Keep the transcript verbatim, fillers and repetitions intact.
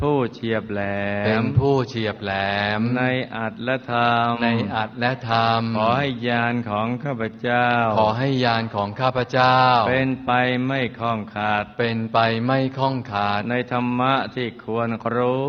ผู้เฉียบแหลมเป็นผู้เฉียบแหลมในอัตและธรรมในอัตและธรรมขอให้ญาณของข้าพเจ้าขอให้ญาณของข้าพเจ้าเป็นไปไม่ข้องขาดเป็นไปไม่ข้องขาดในธรรมะที่ควรรู้